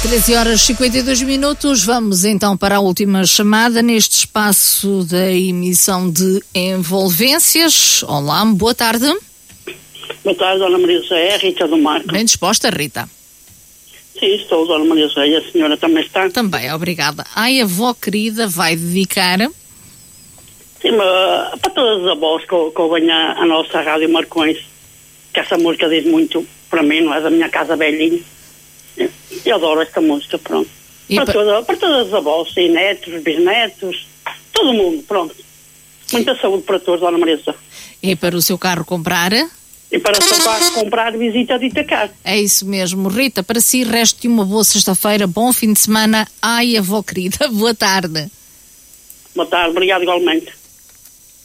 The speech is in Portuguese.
13h52, vamos então para a última chamada neste espaço da emissão de Envolvências. Olá, boa tarde. Boa tarde, Dona Maria José, Rita do Marco. Bem disposta, Rita? Sim, estou, Dona Maria José, e a senhora também está? Também, obrigada. Ai, avó querida, vai dedicar? Sim, mas para todas as avós que eu venho à nossa Rádio Marcões, que essa música diz muito para mim, não é? Da minha casa velhinha. Eu adoro esta música, pronto. Para todas as avós, e netos, bisnetos, todo mundo, pronto. Muita saúde para todos, Dona Maria José. E para o seu carro comprar? E para o seu carro comprar, visita de Itacar. É isso mesmo. Rita, para si, resto de uma boa sexta-feira, bom fim de semana. Ai, avó querida, boa tarde. Boa tarde, obrigado igualmente.